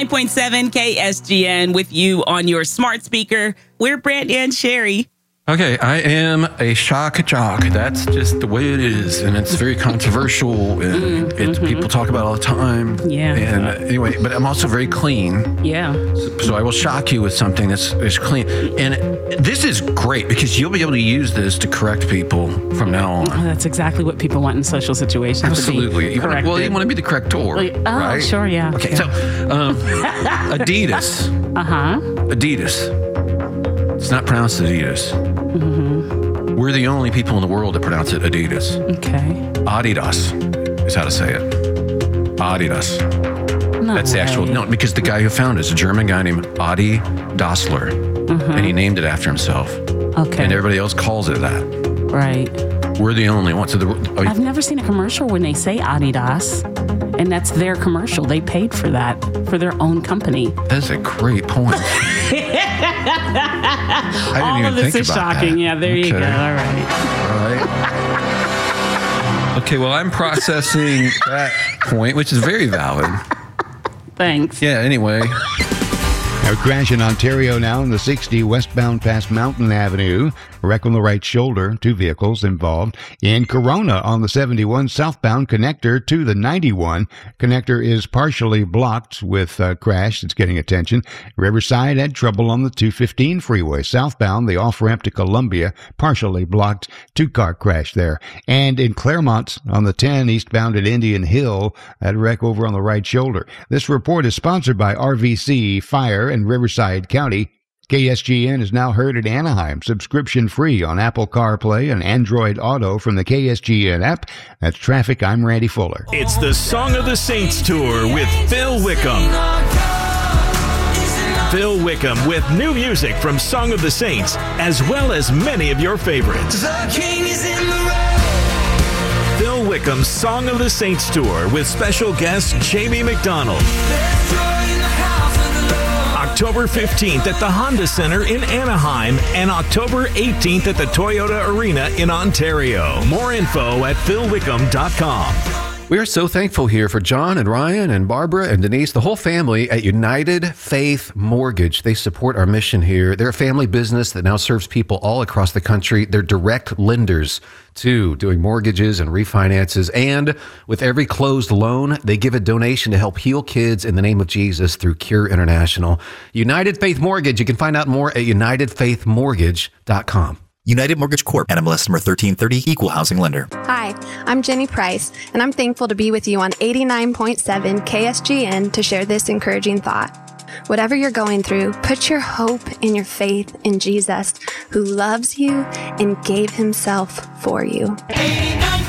89.7 KSGN with you on your smart speaker. We're Brandy and Sherry. Okay, I am a shock jock. That's just the way it is, and it's very controversial, and people talk about it all the time. Yeah. And anyway, but I'm also very clean. Yeah. So I will shock you with something that's clean. And this is great because you'll be able to use this to correct people from now on. Oh, that's exactly what people want in social situations. Absolutely. You want to be the corrector, right? Sure, yeah. Okay, so Adidas. Adidas. It's not pronounced Adidas. We're the only people in the world that pronounce it Adidas. Okay. Adidas is how to say it. Adidas. That's the actual, because the guy who found it is a German guy named Adi Dassler. And he named it after himself. Okay. And everybody else calls it that. Right. We're the only ones. I've never seen a commercial when they say Adidas, and that's their commercial. They paid for that, for their own company. That's a great point. All of this is shocking. That. Yeah, there you go. All right. Okay, well, I'm processing that point, which is very valid. Thanks. Yeah, anyway. A crash in Ontario now in the 60 westbound past Mountain Avenue. Wreck on the right shoulder, 2 vehicles involved. In Corona on the 71 southbound connector to the 91. Connector is partially blocked with a crash that's getting attention. Riverside had trouble on the 215 freeway. Southbound, the off-ramp to Columbia, partially blocked. 2-car crash there. And in Claremont on the 10 eastbound at Indian Hill, that wreck over on the right shoulder. This report is sponsored by RVC Fire in Riverside County. KSGN is now heard at Anaheim, subscription-free on Apple CarPlay and Android Auto from the KSGN app. That's traffic. I'm Randy Fuller. It's the Song of the Saints Tour with Phil Wickham. Phil Wickham with new music from Song of the Saints, as well as many of your favorites. Phil Wickham's Song of the Saints Tour with special guest Jamie McDonald. October 15th at the Honda Center in Anaheim and October 18th at the Toyota Arena in Ontario. More info at philwickham.com. We are so thankful here for John and Ryan and Barbara and Denise, the whole family at United Faith Mortgage. They support our mission here. They're a family business that now serves people all across the country. They're direct lenders too, doing mortgages and refinances. And with every closed loan, they give a donation to help heal kids in the name of Jesus through Cure International. United Faith Mortgage. You can find out more at unitedfaithmortgage.com. United Mortgage Corp. NMLS number 1330, Equal Housing Lender. Hi, I'm Jenny Price, and I'm thankful to be with you on 89.7 KSGN to share this encouraging thought. Whatever you're going through, put your hope and your faith in Jesus, who loves you and gave himself for you.